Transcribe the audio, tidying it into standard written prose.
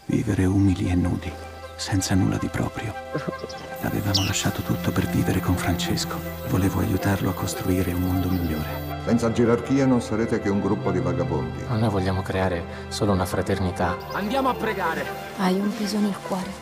Vivere umili e nudi, senza nulla di proprio. Avevamo lasciato tutto per vivere con Francesco. Volevo aiutarlo a costruire un mondo migliore. Senza gerarchia non sarete che un gruppo di vagabondi. Noi vogliamo creare solo una fraternità. Andiamo a pregare. Hai un peso nel cuore.